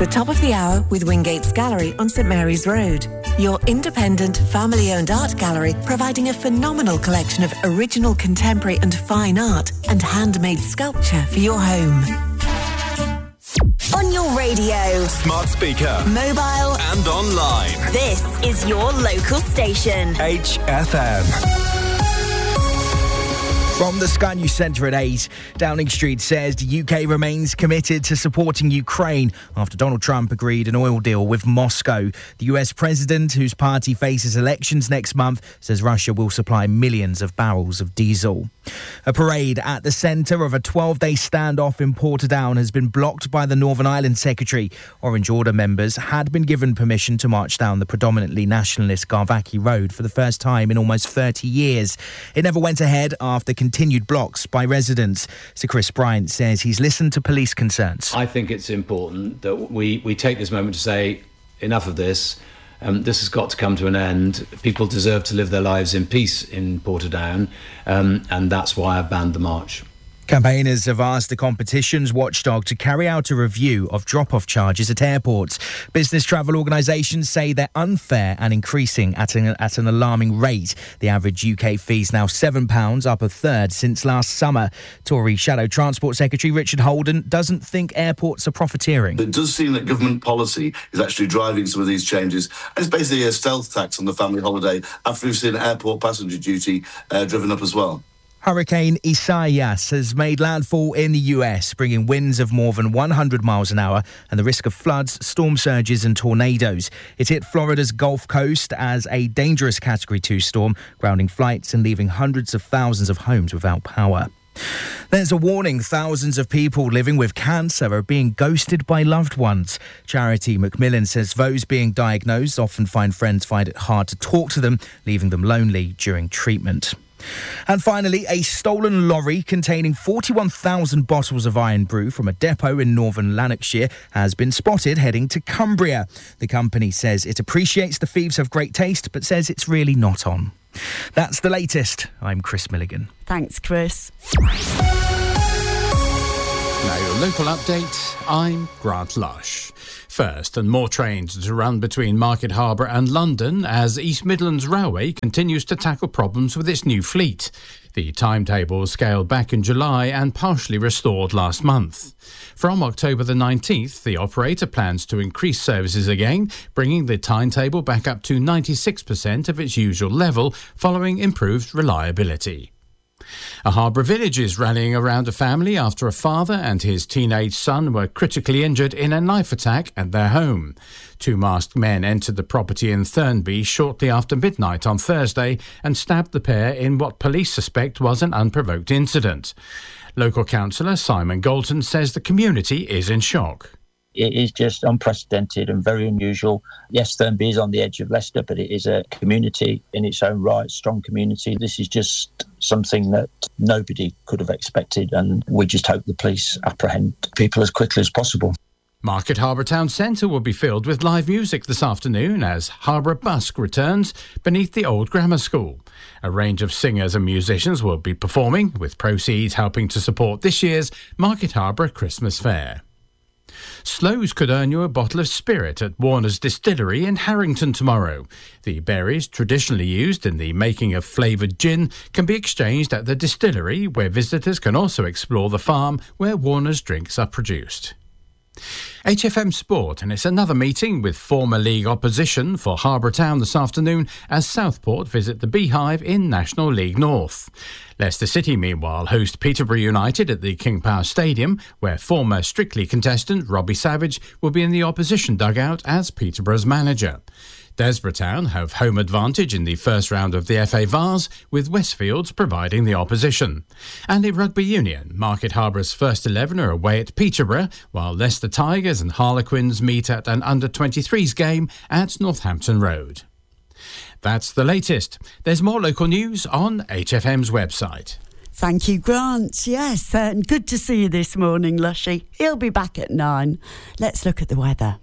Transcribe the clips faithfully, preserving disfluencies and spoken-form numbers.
The top of the hour with Wingate's Gallery on St Mary's Road. Your independent, family-owned art gallery providing a phenomenal collection of original contemporary and fine art and handmade sculpture for your home. On your radio, smart speaker, mobile and online. This is your local station. H F M. From the Sky News Centre at eight, Downing Street says the U K remains committed to supporting Ukraine after Donald Trump agreed an oil deal with Moscow. The U S president, whose party faces elections next month, says Russia will supply millions of barrels of diesel. A parade at the centre of a twelve-day standoff in Portadown has been blocked by the Northern Ireland Secretary. Orange Order members had been given permission to march down the predominantly nationalist Garvaki Road for the first time in almost thirty years. It never went ahead after continued blocks by residents. Sir Chris Bryant says he's listened to police concerns. I think it's important that we, we take this moment to say enough of this. Um, this has got to come to an end. People deserve to live their lives in peace in Portadown, um, and that's why I've banned the march. Campaigners have asked the competitions watchdog to carry out a review of drop-off charges at airports. Business travel organisations say they're unfair and increasing at an, at an alarming rate. The average U K fee is now seven pounds, up a third since last summer. Tory Shadow Transport Secretary Richard Holden doesn't think airports are profiteering. It does seem that government policy is actually driving some of these changes. And it's basically a stealth tax on the family holiday after we've seen airport passenger duty uh, driven up as well. Hurricane Isaias has made landfall in the U S, bringing winds of more than one hundred miles an hour and the risk of floods, storm surges and tornadoes. It hit Florida's Gulf Coast as a dangerous Category two storm, grounding flights and leaving hundreds of thousands of homes without power. There's a warning. Thousands of people living with cancer are being ghosted by loved ones. Charity Macmillan says those being diagnosed often find friends find it hard to talk to them, leaving them lonely during treatment. And finally, a stolen lorry containing forty-one thousand bottles of Iron Brew from a depot in northern Lanarkshire has been spotted heading to Cumbria. The company says it appreciates the thieves have great taste, but says it's really not on. That's the latest. I'm Chris Milligan. Thanks, Chris. Now your local update, I'm Grant Lush. First, and more trains to run between Market Harbour and London as East Midlands Railway continues to tackle problems with its new fleet. The timetable was scaled back in July and partially restored last month. From October the nineteenth, the operator plans to increase services again, bringing the timetable back up to ninety-six percent of its usual level following improved reliability. A Harbour village is rallying around a family after a father and his teenage son were critically injured in a knife attack at their home. Two masked men entered the property in Thurnby shortly after midnight on Thursday and stabbed the pair in what police suspect was an unprovoked incident. Local councillor Simon Galton says the community is in shock. It is just unprecedented and very unusual. Yes, Thurnby is on the edge of Leicester, but it is a community in its own right, strong community. This is just something that nobody could have expected, and we just hope the police apprehend people as quickly as possible. Market Harbour Town Centre will be filled with live music this afternoon as Harbour Busk returns beneath the old grammar school. A range of singers and musicians will be performing, with proceeds helping to support this year's Market Harbour Christmas Fair. Sloes could earn you a bottle of spirit at Warner's Distillery in Harrington tomorrow. The berries traditionally used in the making of flavoured gin can be exchanged at the distillery, where visitors can also explore the farm where Warner's drinks are produced. H F M Sport, and it's another meeting with former league opposition for Harbour Town this afternoon as Southport visit the Beehive in National League North. Leicester City, meanwhile, host Peterborough United at the King Power Stadium, where former Strictly contestant Robbie Savage will be in the opposition dugout as Peterborough's manager. Desborough Town have home advantage in the first round of the F A Vase, with Westfields providing the opposition. And in Rugby Union, Market Harbour's first eleven are away at Peterborough, while Leicester Tigers and Harlequins meet at an under twenty-threes game at Northampton Road. That's the latest. There's more local news on H F M's website. Thank you, Grant. Yes, uh, good to see you this morning, Lushy. He'll be back at nine. Let's look at the weather.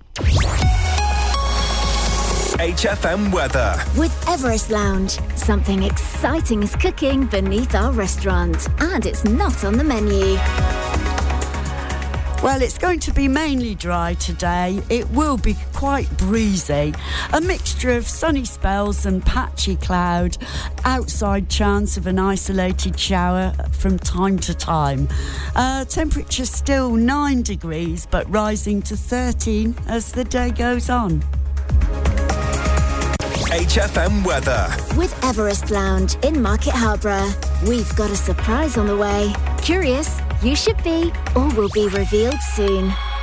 H F M weather. With Everest Lounge, something exciting is cooking beneath our restaurant, and it's not on the menu. Well, it's going to be mainly dry today. It will be quite breezy. A mixture of sunny spells and patchy cloud. Outside chance of an isolated shower from time to time. Uh, temperature still nine degrees, but rising to thirteen as the day goes on. H F M weather. With Everest Lounge in Market Harborough. We've got a surprise on the way. Curious? You should be. All will be revealed soon.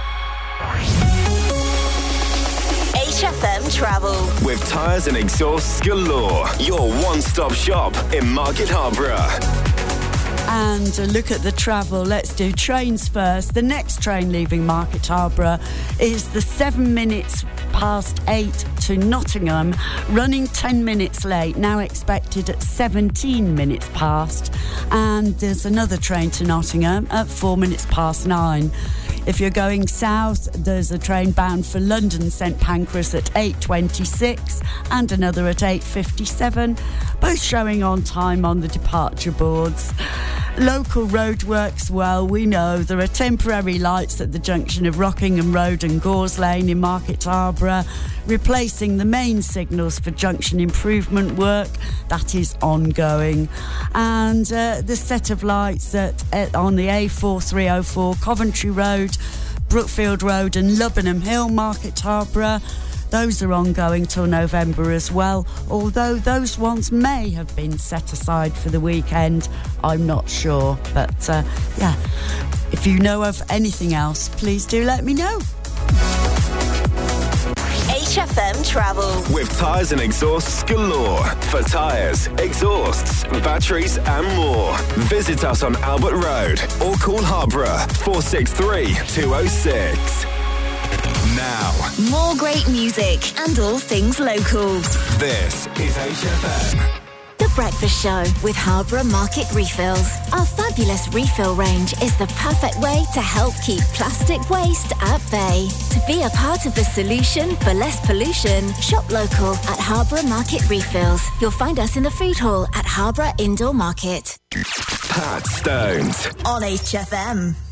H F M Travel. With tyres and exhausts galore. Your one-stop shop in Market Harborough. And a look at the travel. Let's do trains first. The next train leaving Market Harborough is the seven minutes past eight to Nottingham, running ten minutes late, now expected at seventeen minutes past. And there's another train to Nottingham at four minutes past nine. If you're going south, there's a train bound for London St Pancras at eight twenty-six and another at eight fifty-seven, both showing on time on the departure boards. Local roadworks, well, we know there are temporary lights at the junction of Rockingham Road and Gores Lane in Market Harborough, replacing the main signals for junction improvement work. That is ongoing. And uh, the set of lights at, at, on the A four three oh four Coventry Road, Brookfield Road and Lubbenham Hill, Market Harborough, those are ongoing till November as well, although those ones may have been set aside for the weekend. I'm not sure, but uh, yeah, if you know of anything else, please do let me know. H F M Travel. With tyres and exhausts galore. For tyres, exhausts, batteries and more. Visit us on Albert Road or call Harborough four six three, two oh six. Now, more great music and all things local. This is H F M. The Breakfast Show with Harborough Market Refills. Our fabulous refill range is the perfect way to help keep plastic waste at bay. To be a part of the solution for less pollution, shop local at Harborough Market Refills. You'll find us in the food hall at Harborough Indoor Market. Pat Stones on H F M.